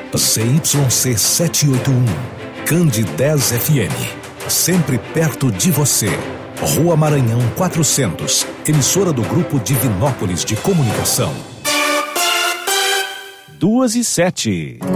ZYC 781, Cande 10 FM, sempre perto de você. Rua Maranhão 400, emissora do Grupo Divinópolis de Comunicação. 2:07.